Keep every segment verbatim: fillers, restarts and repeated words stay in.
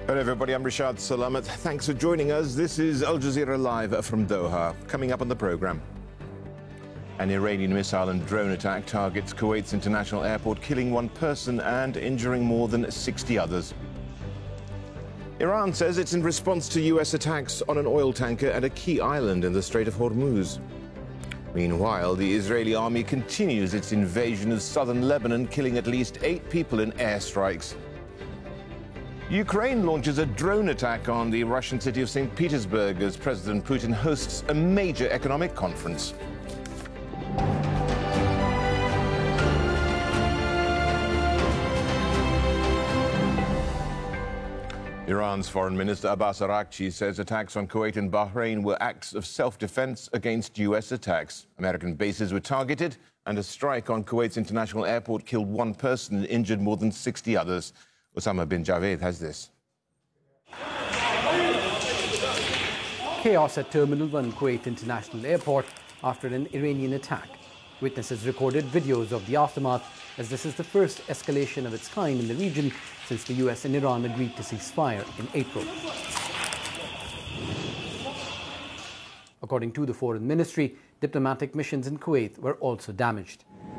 Hello everybody, I'm Rashad Salamat. Thanks for joining us. This is Al Jazeera Live from Doha. Coming up on the programme. An Iranian missile and drone attack targets Kuwait's international airport, killing one person and injuring more than sixty others. Iran says it's in response to U S attacks on an oil tanker at a key island in the Strait of Hormuz. Meanwhile, the Israeli army continues its invasion of southern Lebanon, killing at least eight people in airstrikes. Ukraine launches a drone attack on the Russian city of Saint Petersburg as President Putin hosts a major economic conference. Iran's Foreign Minister Abbas Araghchi says attacks on Kuwait and Bahrain were acts of self-defense against U S attacks. American bases were targeted, and a strike on Kuwait's international airport killed one person and injured more than sixty others. Osama bin Javed has this. Chaos at Terminal one Kuwait International Airport after an Iranian attack. Witnesses recorded videos of the aftermath, as this is the first escalation of its kind in the region since the U S and Iran agreed to cease fire in April. According to the Foreign Ministry, diplomatic missions in Kuwait were also damaged.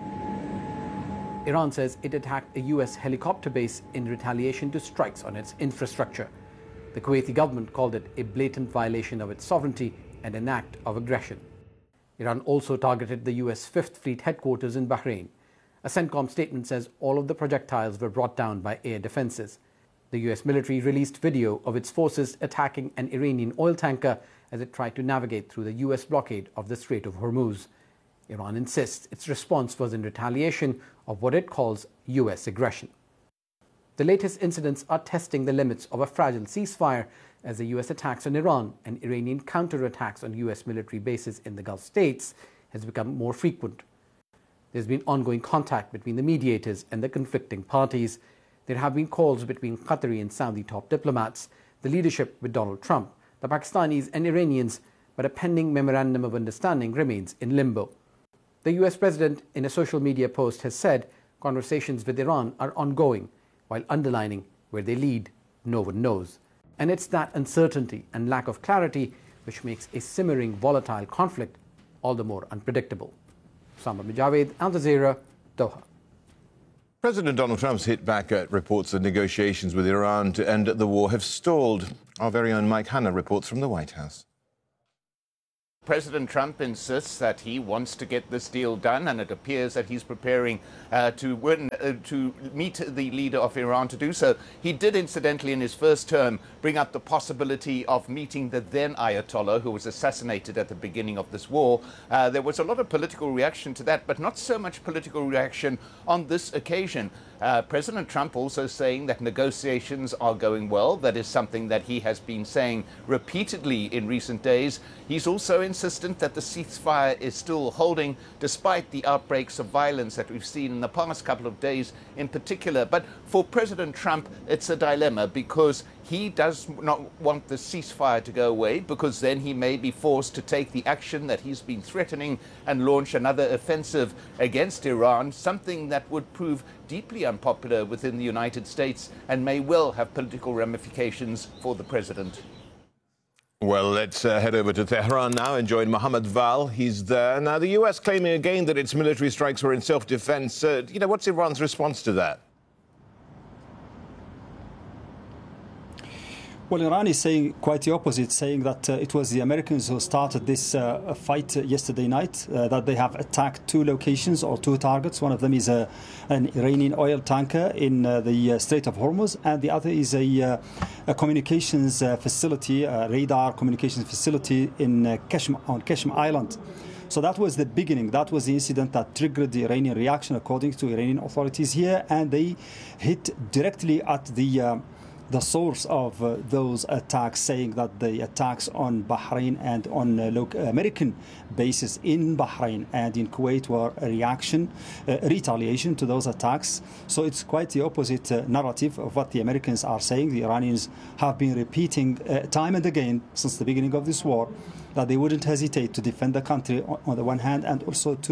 Iran says it attacked a U S helicopter base in retaliation to strikes on its infrastructure. The Kuwaiti government called it a blatant violation of its sovereignty and an act of aggression. Iran also targeted the U S Fifth Fleet headquarters in Bahrain. A CENTCOM statement says all of the projectiles were brought down by air defenses. The U S military released video of its forces attacking an Iranian oil tanker as it tried to navigate through the U S blockade of the Strait of Hormuz. Iran insists its response was in retaliation of what it calls U S aggression. The latest incidents are testing the limits of a fragile ceasefire as the U S attacks on Iran and Iranian counterattacks on U S military bases in the Gulf states has become more frequent. There's been ongoing contact between the mediators and the conflicting parties. There have been calls between Qatari and Saudi top diplomats, the leadership with Donald Trump, the Pakistanis and Iranians, but a pending memorandum of understanding remains in limbo. The U S president, in a social media post, has said conversations with Iran are ongoing, while underlining where they lead, no one knows. And it's that uncertainty and lack of clarity which makes a simmering, volatile conflict all the more unpredictable. Osama bin Javed, Al Jazeera, Doha. President Donald Trump's hit back at reports that negotiations with Iran to end the war have stalled. Our very own Mike Hanna reports from the White House. President Trump insists that he wants to get this deal done, and it appears that he's preparing uh, to win, uh, to meet the leader of Iran to do so. He did, incidentally, in his first term, bring up the possibility of meeting the then Ayatollah, who was assassinated at the beginning of this war. Uh, there was a lot of political reaction to that, but not so much political reaction on this occasion. Uh, President Trump also saying that negotiations are going well. That is something that he has been saying repeatedly in recent days. He's also insistent that the ceasefire is still holding despite the outbreaks of violence that we've seen in the past couple of days in particular. But for President Trump, it's a dilemma because he does not want the ceasefire to go away, because then he may be forced to take the action that he's been threatening and launch another offensive against Iran, something that would prove deeply unpopular within the United States and may well have political ramifications for the president. Well, let's uh, head over to Tehran now and join Mohammed Val. He's there. Now, the U S claiming again that its military strikes were in self-defense. Uh, you know, what's Iran's response to that? Well, Iran is saying quite the opposite, saying that uh, it was the Americans who started this uh, fight yesterday night, uh, that they have attacked two locations or two targets. One of them is a, an Iranian oil tanker in uh, the uh, Strait of Hormuz, and the other is a, uh, a communications uh, facility, a radar communications facility in uh, Qashm, on Qashm Island. So that was the beginning. That was the incident that triggered the Iranian reaction, according to Iranian authorities here, and they hit directly at the uh, the source of uh, those attacks, saying that the attacks on Bahrain and on uh, local American bases in Bahrain and in Kuwait were a reaction, uh, retaliation to those attacks. So it's quite the opposite uh, narrative of what the Americans are saying. The Iranians have been repeating uh, time and again since the beginning of this war that they wouldn't hesitate to defend the country on, on the one hand, and also to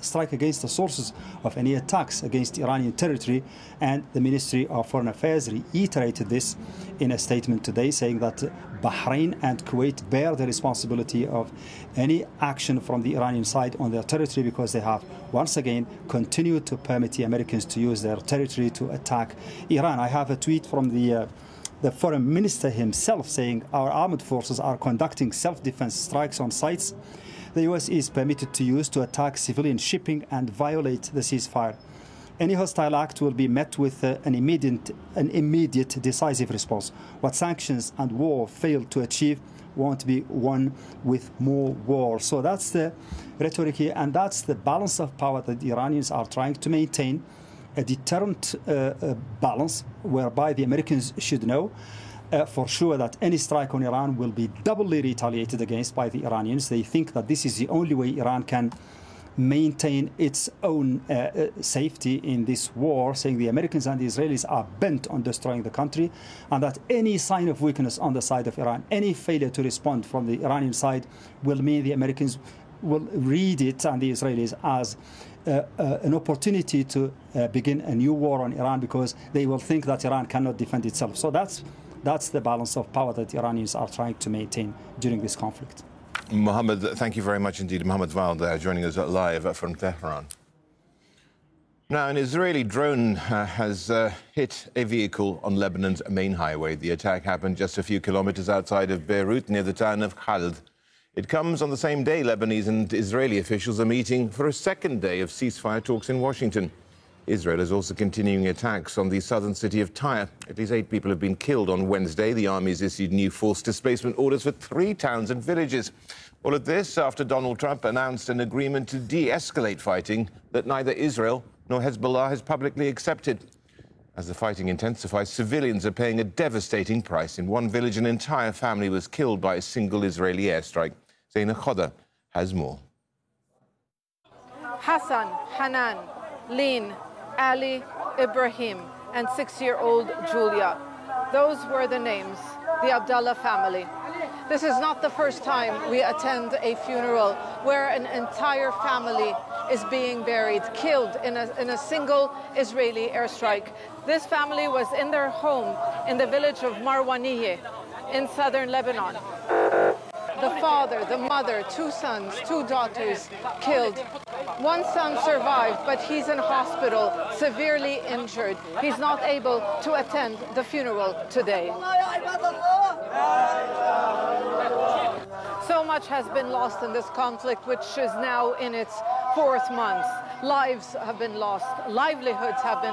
strike against the sources of any attacks against Iranian territory. And the Ministry of Foreign Affairs reiterated this in a statement today, saying that Bahrain and Kuwait bear the responsibility of any action from the Iranian side on their territory, because they have once again continued to permit the Americans to use their territory to attack Iran. I have a tweet from the uh, the foreign minister himself saying our armed forces are conducting self-defense strikes on sites the U S is permitted to use to attack civilian shipping and violate the ceasefire. Any hostile act will be met with uh, an immediate, an immediate decisive response. What sanctions and war fail to achieve won't be won with more war. So that's the rhetoric here, and that's the balance of power that the Iranians are trying to maintain, a deterrent uh, uh, balance whereby the Americans should know uh, for sure that any strike on Iran will be doubly retaliated against by the Iranians. They think that this is the only way Iran can maintain its own uh, uh, safety in this war, saying the Americans and the Israelis are bent on destroying the country, and that any sign of weakness on the side of Iran, any failure to respond from the Iranian side, will mean the Americans will read it and the Israelis as Uh, uh, an opportunity to uh, begin a new war on Iran, because they will think that Iran cannot defend itself. So that's that's the balance of power that the Iranians are trying to maintain during this conflict. Mohammed, thank you very much indeed. Mohammed Val there joining us live from Tehran. Now, an Israeli drone uh, has uh, hit a vehicle on Lebanon's main highway. The attack happened just a few kilometers outside of Beirut, near the town of Khald. It comes on the same day Lebanese and Israeli officials are meeting for a second day of ceasefire talks in Washington. Israel is also continuing attacks on the southern city of Tyre. At least eight people have been killed on Wednesday. The army has issued new forced displacement orders for three towns and villages. All of this after Donald Trump announced an agreement to de-escalate fighting that neither Israel nor Hezbollah has publicly accepted. As the fighting intensifies, civilians are paying a devastating price. In one village, an entire family was killed by a single Israeli airstrike. Zaina Khoda has more. Hassan, Hanan, Lin, Ali, Ibrahim, and six-year-old Julia. Those were the names, the Abdallah family. This is not the first time we attend a funeral where an entire family is being buried, killed in a, in a single Israeli airstrike. This family was in their home in the village of Marwaniyeh in southern Lebanon. The father, the mother, two sons, two daughters killed. One son survived, but he's in hospital, severely injured. He's not able to attend the funeral today. So much has been lost in this conflict, which is now in its fourth month. Lives have been lost, livelihoods have been